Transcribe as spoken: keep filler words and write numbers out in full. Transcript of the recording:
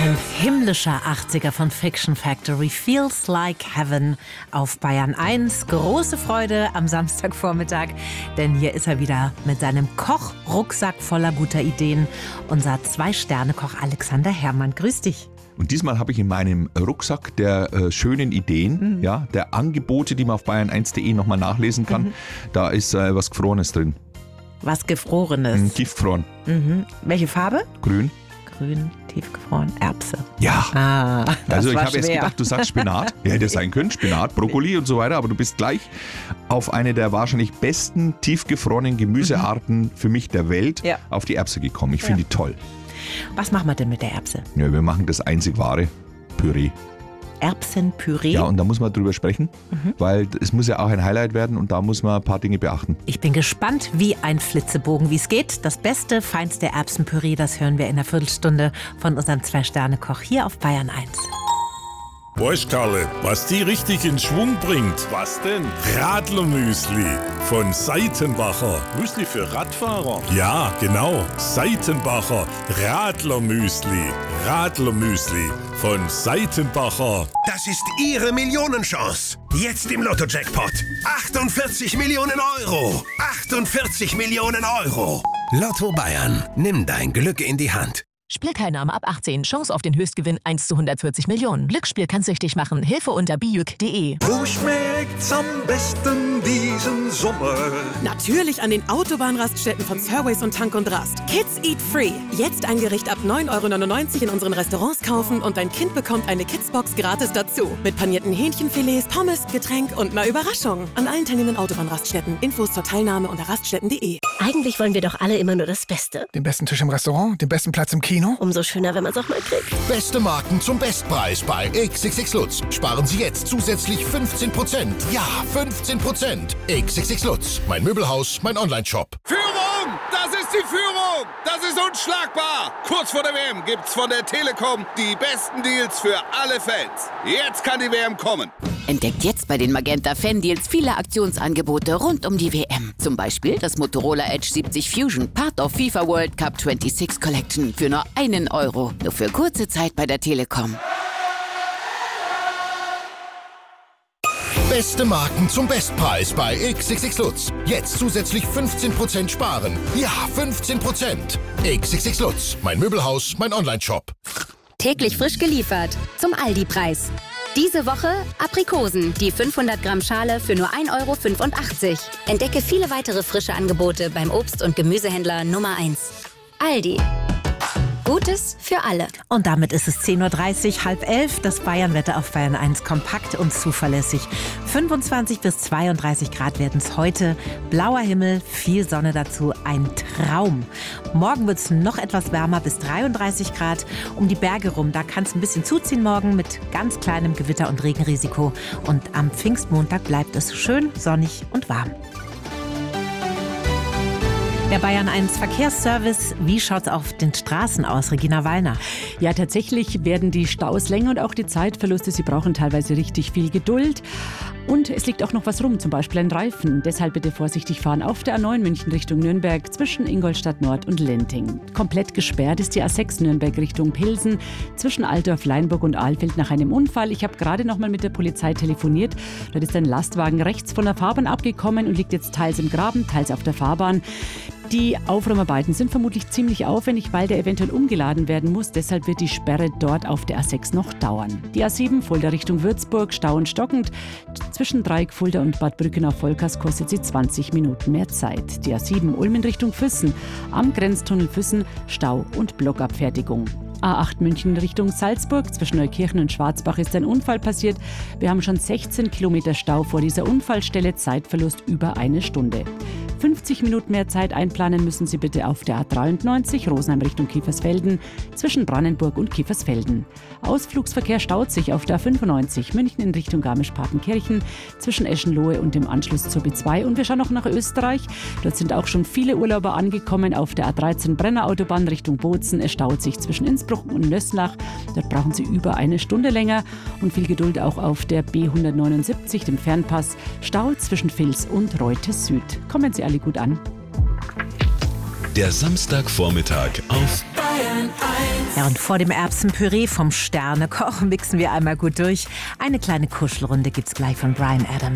Ein himmlischer achtziger von Fiction Factory, Feels Like Heaven auf Bayern eins. Große Freude am Samstagvormittag, denn hier ist er wieder mit seinem Kochrucksack voller guter Ideen. Unser Zwei-Sterne-Koch Alexander Herrmann. Grüß dich. Und diesmal habe ich in meinem Rucksack der äh, schönen Ideen, mhm. ja, der Angebote, die man auf bayern eins punkt de nochmal nachlesen kann, mhm. da ist äh, was Gefrorenes drin. Was Gefrorenes? Mhm, tiefgefroren. Mhm. Welche Farbe? Grün. Grün, tiefgefroren, Erbse. Ja. Ah, das also ich war habe jetzt schwer. gedacht, du sagst Spinat. Ja, hätte sein können, Spinat, Brokkoli und so weiter. Aber du bist gleich auf eine der wahrscheinlich besten tiefgefrorenen Gemüsearten mhm. für mich der Welt ja. auf die Erbse gekommen. Ich ja. finde die toll. Was machen wir denn mit der Erbse? Ja, wir machen das einzig wahre, Püree. Erbsenpüree? Ja, und da muss man drüber sprechen, mhm. weil es muss ja auch ein Highlight werden und da muss man ein paar Dinge beachten. Ich bin gespannt wie ein Flitzebogen, wie es geht. Das beste, feinste Erbsenpüree, das hören wir in einer Viertelstunde von unserem Zwei-Sterne-Koch hier auf Bayern eins. Weißt Karle, was die richtig in Schwung bringt? Was denn? Radlermüsli von Seitenbacher. Müsli für Radfahrer? Ja, genau. Seitenbacher Radlermüsli. Radlermüsli von Seitenbacher. Das ist Ihre Millionenchance. Jetzt im Lotto-Jackpot. achtundvierzig Millionen Euro. achtundvierzig Millionen Euro. Lotto Bayern. Nimm dein Glück in die Hand. Spielteilnahme ab achtzehn. Chance auf den Höchstgewinn eins zu hundertvierzig Millionen. Glücksspiel kann süchtig machen. Hilfe unter bijuk punkt de. Wo schmeckt's am besten diesen Sommer? Natürlich an den Autobahnraststätten von Surways und Tank und Rast. Kids eat free. Jetzt ein Gericht ab neun Euro neunundneunzig in unseren Restaurants kaufen und dein Kind bekommt eine Kidsbox gratis dazu. Mit panierten Hähnchenfilets, Pommes, Getränk und einer Überraschung. An allen teilnehmenden Autobahnraststätten. Infos zur Teilnahme unter raststätten punkt de. Eigentlich wollen wir doch alle immer nur das Beste. Den besten Tisch im Restaurant, den besten Platz im Kino. Umso schöner, wenn man es auch mal kriegt. Beste Marken zum Bestpreis bei X X X Lutz. Sparen Sie jetzt zusätzlich fünfzehn Prozent. Ja, fünfzehn Prozent. X X X Lutz. Mein Möbelhaus, mein Onlineshop. Führung! Das ist die Führung! Das ist unschlagbar! Kurz vor der W M gibt's von der Telekom die besten Deals für alle Fans. Jetzt kann die W M kommen. Entdeckt jetzt bei den Magenta Fan Deals viele Aktionsangebote rund um die W M. Zum Beispiel das Motorola Edge siebzig Fusion, Part of FIFA World Cup sechsundzwanzig Collection für nur einen Euro. Nur für kurze Zeit bei der Telekom. Beste Marken zum Bestpreis bei X X X Lutz. Jetzt zusätzlich fünfzehn Prozent sparen. Ja, fünfzehn Prozent. X X X Lutz. Mein Möbelhaus, mein Onlineshop. Täglich frisch geliefert. Zum Aldi-Preis. Diese Woche Aprikosen, die fünfhundert Gramm Schale für nur ein Euro fünfundachtzig. Entdecke viele weitere frische Angebote beim Obst- und Gemüsehändler Nummer eins. Aldi. Gutes für alle. Und damit ist es zehn Uhr dreißig, halb elf. Das Bayernwetter auf Bayern eins kompakt und zuverlässig. fünfundzwanzig bis zweiunddreißig Grad werden es heute. Blauer Himmel, viel Sonne dazu. Ein Traum. Morgen wird es noch etwas wärmer, bis dreiunddreißig Grad. Um die Berge rum, da kann es ein bisschen zuziehen morgen mit ganz kleinem Gewitter- und Regenrisiko. Und am Pfingstmontag bleibt es schön sonnig und warm. Der Bayern eins Verkehrsservice, wie schaut es auf den Straßen aus? Regina Wallner. Ja, tatsächlich werden die Staus länger und auch die Zeitverluste. Sie brauchen teilweise richtig viel Geduld. Und es liegt auch noch was rum, zum Beispiel ein Reifen. Deshalb bitte vorsichtig fahren auf der A neun München Richtung Nürnberg zwischen Ingolstadt Nord und Lenting. Komplett gesperrt ist die A sechs Nürnberg Richtung Pilsen zwischen Altdorf, Leinburg und Alfeld nach einem Unfall. Ich habe gerade noch mal mit der Polizei telefoniert. Dort ist ein Lastwagen rechts von der Fahrbahn abgekommen und liegt jetzt teils im Graben, teils auf der Fahrbahn. Die Aufräumarbeiten sind vermutlich ziemlich aufwendig, weil der eventuell umgeladen werden muss. Deshalb wird die Sperre dort auf der A sechs noch dauern. Die A sieben Fulda Richtung Würzburg, Stau und stockend. Zwischen Dreieck, Fulda und Bad Brückenau-Volkers kostet sie zwanzig Minuten mehr Zeit. Die A sieben Ulm in Richtung Füssen. Am Grenztunnel Füssen Stau und Blockabfertigung. A acht München Richtung Salzburg. Zwischen Neukirchen und Schwarzbach ist ein Unfall passiert. Wir haben schon sechzehn Kilometer Stau vor dieser Unfallstelle. Zeitverlust über eine Stunde. fünfzig Minuten mehr Zeit einplanen müssen Sie bitte auf der A dreiundneunzig Rosenheim Richtung Kiefersfelden zwischen Brannenburg und Kiefersfelden. Ausflugsverkehr staut sich auf der A fünfundneunzig München in Richtung Garmisch-Partenkirchen zwischen Eschenlohe und dem Anschluss zur B zwei. Und wir schauen noch nach Österreich. Dort sind auch schon viele Urlauber angekommen auf der A dreizehn Brenner Autobahn Richtung Bozen. Es staut sich zwischen Innsbruck und Nöslach. Dort brauchen Sie über eine Stunde länger. Und viel Geduld auch auf der B hundertneunundsiebzig, dem Fernpass. Stau zwischen Vils und Reute Süd. Kommen Sie alle gut an. Der Samstagvormittag auf Bayern eins. Ja, und vor dem Erbsenpüree vom Sternekoch mixen wir einmal gut durch. Eine kleine Kuschelrunde gibt's gleich von Bryan Adams.